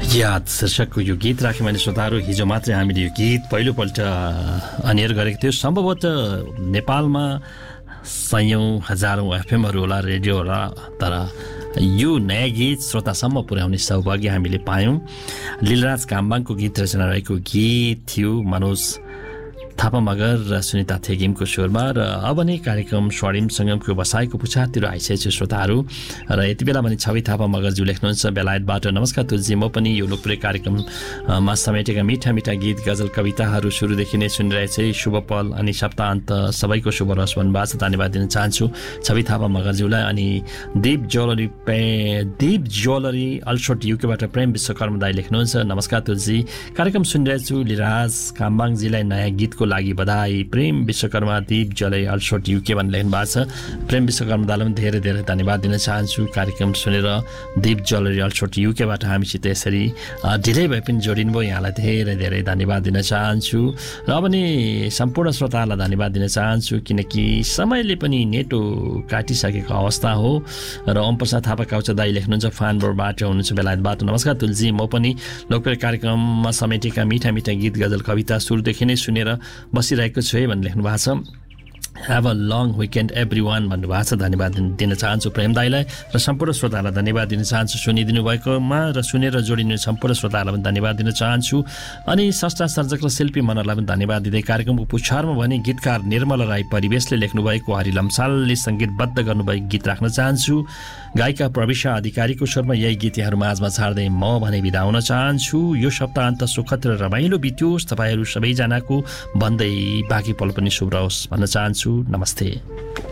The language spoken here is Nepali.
याद शीर्षकको यो गीत राखेँ मैले श्रोताहरू। हिजो मात्रै हामीले यो गीत पहिलोपल्ट अनियर गरेको थियो। सम्भवतः नेपालमा सयौँ हजारौँ एफएमहरू होला, रेडियो होला, तर यो नयाँ गीत श्रोतासम्म पुर्याउने सौभाग्य हामीले पायौँ। लीलराज काम्बाङको गीत रचना रहेको गीत थियो, मनोज थापा मगर र सुनिता थेगिमको स्वरमा। र अब नै कार्यक्रम स्वर्णिम सङ्गमको बसाइको पुछारतिर आइसकेको छु श्रोताहरू। र यति बेला भने छवि थापा मगरज्यू लेख्नुहुन्छ बेलायतबाट। नमस्कार तुलजी, म पनि यो लोकप्रिय कार्यक्रममा समेटेका मिठा मिठा गीत गजल कविताहरू सुरुदेखि नै सुनिरहेछ। शुभ पल अनि सप्ताहन्त सबैको शुभ रस भन्नुभएको छ, धन्यवाद दिन चाहन्छु छवि थापा मगरज्यूलाई। अनि दीप ज्वेलरी अल्सोट युकेबाट प्रेम विश्वकर्म दाई लेख्नुहुन्छ नमस्कार तुलजी, कार्यक्रम सुनिरहेछु, लिराज काम्बाङजीलाई नयाँ गीतको लागि बधाई। प्रेम विश्वकर्मा दीप ज्वेलरी अल्सोट युके भनेर लेख्नु भएको छ। प्रेम विश्वकर्मा दाईलाई पनि धेरै धेरै धन्यवाद दिन चाहन्छु कार्यक्रम सुनेर। दीप ज्वेलरी अल्सोट युकेबाट हामीसित यसरी ढिलै भए पनि जोडिनु भयो, यहाँलाई धेरै धेरै धन्यवाद दिन चाहन्छु। र अब नि सम्पूर्ण श्रोताहरूलाई धन्यवाद दिन चाहन्छु, किनकि समयले पनि नेटो काटिसकेको अवस्था हो। र ओमप्रसाद थापा काउचा दाई लेख्नुहुन्छ फानबोरबाट हुनुहुन्छ बेलायतबाट। नमस्कार तुलजी, म पनि लोकप्रिय कार्यक्रममा समेटेका मिठा मिठा गीत गजल कविता सुरुदेखि नै सुनेर बसिरहेको छु है भनेर लेख्नु भएको छ। Have a long weekend every one भन्नुभएको छ, धन्यवाद दिन चाहन्छु प्रेम दाईलाई। र सम्पूर्ण श्रोताहरूलाई धन्यवाद दिन चाहन्छु सुनिदिनु भएकोमा, र सुनेर जोडिने सम्पूर्ण श्रोताहरूलाई पनि धन्यवाद दिन चाहन्छु। अनि स्रष्टा सर्जक र शिल्पी मनहरूलाई पनि धन्यवाद दिँदै कार्यक्रमको पुछारमा भने गीतकार निर्मला राई परिवेशले लेख्नुभएको हरि लम्सालले सङ्गीतबद्ध गर्नुभएको गीत राख्न चाहन्छु। गायिका प्रविशा अधिकारीको स्वरमा यही गीत यहाँहरू माझमा छाड्दै म भने बिदा हुन चाहन्छु। यो सप्ताहन्त सुखद र रमाइलो बित्योस् तपाईँहरू सबैजनाको भन्दै बाँकी पल पनि शुभ रहोस् भन्न चाहन्छु। नमस्ते।